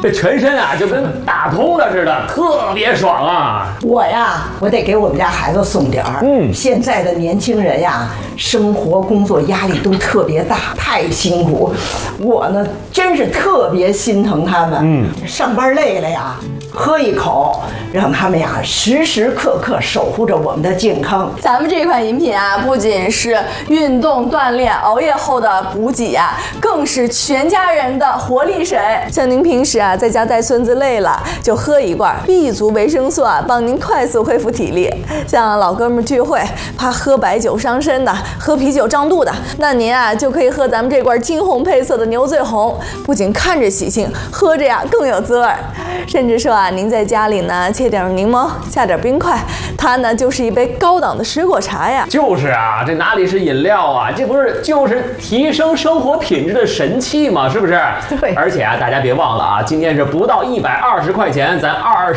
这全身啊就跟打通了似的，特别爽啊！ 我得给我们家孩子送点儿。现在的年轻人呀，生活工作压力都特别大，太辛苦。我呢，真是特别心疼他们。上班累了呀，喝一口，让他们呀时时刻刻守护着我们的健康。 咱们这款饮品啊，不仅是运动锻炼、熬夜后的补给啊，更是全家人的活力水。像您平时啊在家带孙子累了，就喝一罐 B 族维生素啊，帮您快速恢复体力。像老哥们聚会怕喝白酒伤身的，喝啤酒胀肚的，那您啊就可以喝咱们这罐金红配色的牛醉红，不仅看着喜庆，喝着呀更有滋味。甚至说啊，您在家里呢切点柠檬，下点冰块，它呢就是一杯高档的水果茶呀。 就是啊，这哪里是饮料啊，这不是就是提升生活品质的神器吗？是不是？ 对。 而且啊，大家别忘了啊，今天是不到120块钱，咱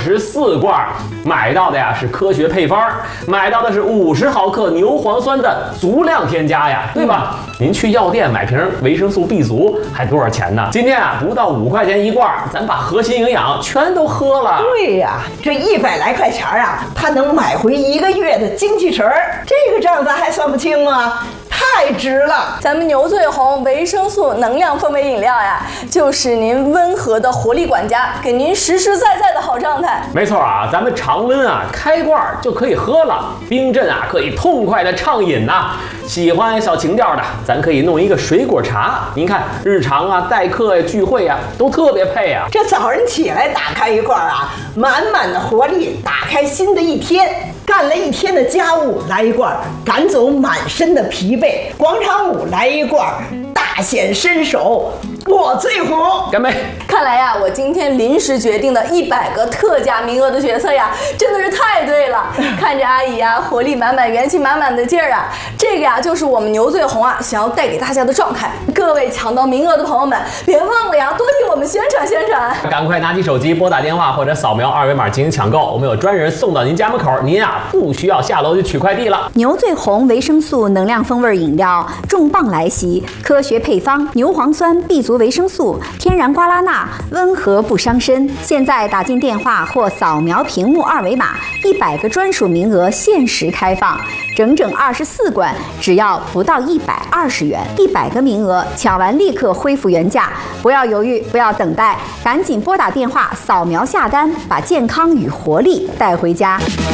24罐买到的呀是科学配方，买到的是50毫克牛磺酸的足量添加呀，对吧？您去药店买瓶维生素 B 族还多少钱呢？今天啊不到5块钱一罐，咱把核心营养全都喝了。 对呀，这100来块钱啊，他能买回1个月的精气神儿，这个账咱还算不清吗？太值了！ 咱们牛醉红维生素能量风味饮料呀，就是您温和的活力管家，给您实实在在的好状态。 没错啊，咱们常温啊开罐就可以喝了，冰镇啊可以痛快的畅饮呐。喜欢小情调的，咱可以弄一个水果茶。您看日常啊、待客呀、聚会啊，都特别配啊。 这早上起来打开一罐啊，满满的活力，打开新的一天。干了一天的家务，来一罐，赶走满身的疲惫；广场舞来一罐，大显身手。我最红， 干杯！ 看来呀，我今天临时决定的100个特价名额的决策呀，真的是太对了。看着阿姨呀，活力满满、元气满满的劲儿啊，这个呀就是我们牛醉红啊想要带给大家的状态。各位抢到名额的朋友们，别忘了呀，多替我们宣传宣传。 赶快拿起手机拨打电话或者扫描2维码进行抢购，我们有专人送到您家门口，您啊不需要下楼去取快递了。 牛醉红维生素能量风味饮料重磅来袭，科学配方，牛磺酸 B 族维生素，天然瓜拉钠，温和不伤身。现在打进电话或扫描屏幕2维码，100个专属名额限时开放，整整24罐，只要不到120元，100个名额抢完立刻恢复原价，不要犹豫，不要等待，赶紧拨打电话扫描下单，把健康与活力带回家。